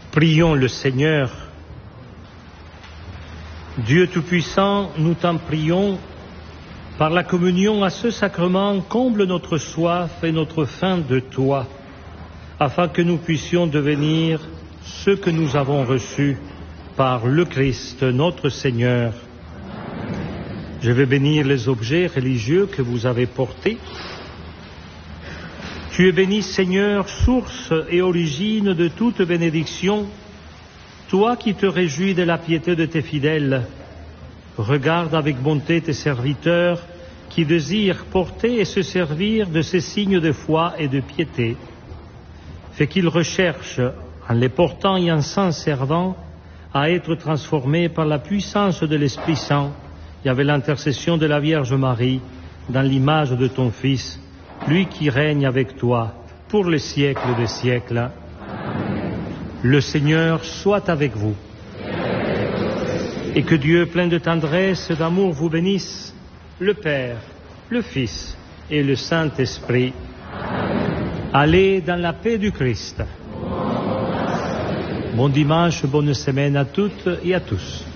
Prions le Seigneur. Dieu Tout-Puissant, nous t'en prions, par la communion à ce sacrement, comble notre soif et notre faim de toi, afin que nous puissions devenir ce que nous avons reçu par le Christ, notre Seigneur. Je vais bénir les objets religieux que vous avez portés. Tu es béni, Seigneur, source et origine de toute bénédiction, toi qui te réjouis de la piété de tes fidèles. Regarde avec bonté tes serviteurs qui désirent porter et se servir de ces signes de foi et de piété. Fais qu'ils recherchent, en les portant et en s'en servant, à être transformés par la puissance de l'Esprit Saint et avec l'intercession de la Vierge Marie dans l'image de ton Fils, lui qui règne avec toi pour les siècles des siècles. Le Seigneur soit avec vous. Et que Dieu, plein de tendresse et d'amour, vous bénisse, le Père, le Fils et le Saint-Esprit. Allez dans la paix du Christ. Bon dimanche, bonne semaine à toutes et à tous.